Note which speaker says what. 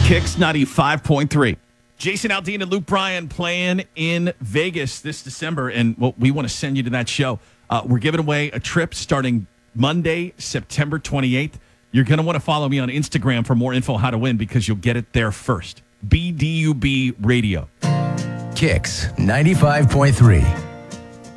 Speaker 1: Kicks 95.3. Jason Aldean and Luke Bryan playing in Vegas this December, and we want to send you to that show. We're giving away a trip starting Monday, September 28th. You're going to want to follow me on Instagram for more info how to win because you'll get it there first. BDUB Radio.
Speaker 2: Kicks 95.3.